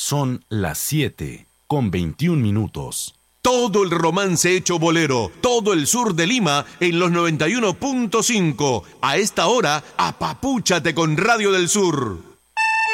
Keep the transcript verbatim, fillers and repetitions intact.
Son las siete con veintiún minutos. Todo el romance hecho bolero, todo el sur de Lima en los noventa y uno punto cinco. A esta hora, apapúchate con Radio del Sur.